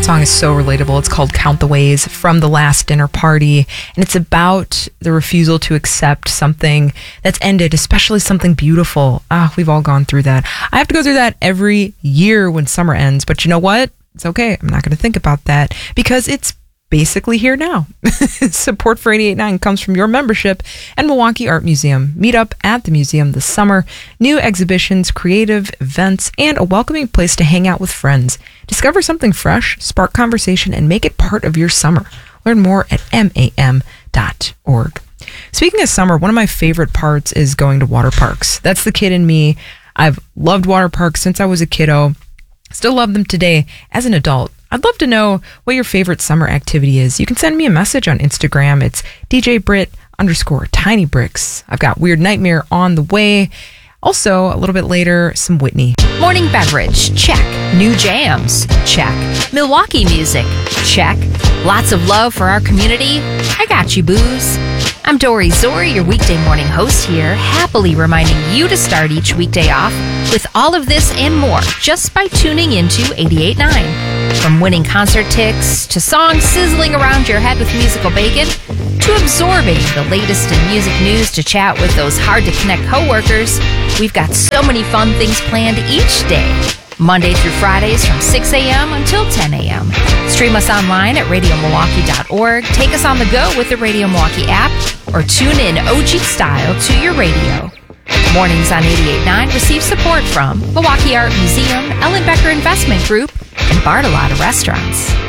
song is so relatable. It's called Count the Ways from The Last Dinner Party, and it's about the refusal to accept something that's ended, especially something beautiful. We've all gone through that. I have to go through that every year when summer ends, but you know what? It's okay. I'm not going to think about that because it's basically here now. Support for 88.9 comes from your membership and Milwaukee Art Museum. Meet up at the museum this summer. New exhibitions, creative events, and a welcoming place to hang out with friends. Discover something fresh, spark conversation, and make it part of your summer. Learn more at mam.org. Speaking of summer, one of my favorite parts is going to water parks. That's the kid in me. I've loved water parks since I was a kiddo. Still love them today as an adult. I'd love to know what your favorite summer activity is. You can send me a message on Instagram. It's DJBrit_TinyBricks. I've got Weird Nightmare on the way. Also, a little bit later, some Whitney. Morning beverage, check. New jams, check. Milwaukee music, check. Lots of love for our community. I got you, booze. I'm Dory Zori, your weekday morning host here, happily reminding you to start each weekday off with all of this and more just by tuning into 88.9. From winning concert tickets, to songs sizzling around your head with musical bacon, to absorbing the latest in music news to chat with those hard-to-connect coworkers, we've got so many fun things planned each day. Monday through Fridays from 6 a.m. until 10 a.m. Stream us online at radiomilwaukee.org, take us on the go with the Radio Milwaukee app, or tune in OG style to your radio. Mornings on 88.9 receive support from Milwaukee Art Museum, Ellen Becker Investment Group, and Bartolotta Restaurants.